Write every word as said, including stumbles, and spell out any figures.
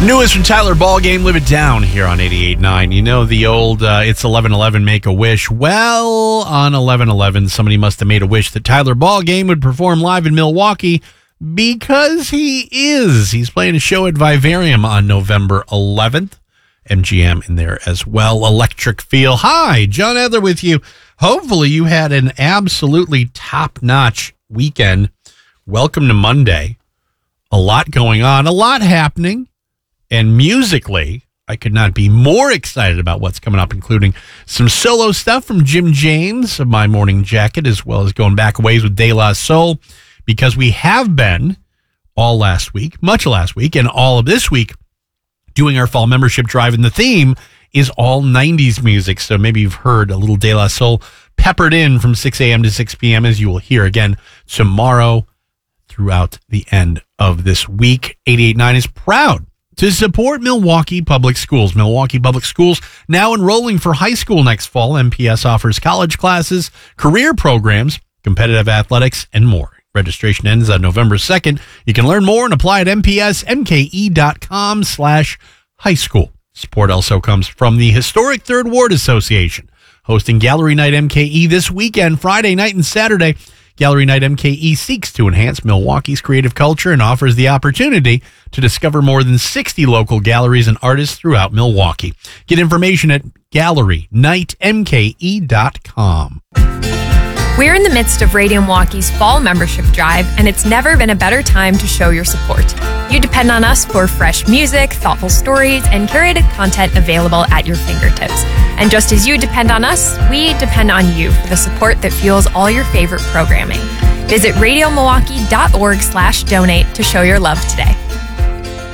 Newest from Tyler Ballgame, Live It Down here on eighty-eight point nine. You know the old uh, It's eleven eleven, make a wish. Well, on eleven eleven, somebody must have made a wish that Tyler Ballgame would perform live in Milwaukee because he is. He's playing a show at Vivarium on November eleventh. M G M in there as well. Electric Feel. Hi, John Adler with you. Hopefully you had an absolutely top-notch weekend. Welcome to Monday. A lot going on, a lot happening. And musically, I could not be more excited about what's coming up, including some solo stuff from Jim James of My Morning Jacket, as well as going back a ways with De La Soul, because we have been all last week, much of last week, and all of this week doing our fall membership drive. And the theme is all nineties music. So maybe you've heard a little De La Soul peppered in from six a.m. to six p.m., as you will hear again tomorrow throughout the end of this week. eighty-eight point nine is proud to support Milwaukee Public Schools. Milwaukee Public Schools now enrolling for high school next fall. M P S offers college classes, career programs, competitive athletics, and more. Registration ends on November second. You can learn more and apply at mpsmke.com slash high school. Support also comes from the Historic Third Ward Association, hosting Gallery Night M K E this weekend, Friday night and Saturday. Gallery Night M K E seeks to enhance Milwaukee's creative culture and offers the opportunity to discover more than sixty local galleries and artists throughout Milwaukee. Get information at gallery night m k e dot com. We're in the midst of Radio Milwaukee's fall membership drive, and it's never been a better time to show your support. You depend on us for fresh music, thoughtful stories, and curated content available at your fingertips. And just as you depend on us, we depend on you for the support that fuels all your favorite programming. Visit radio milwaukee dot org slash donate to show your love today.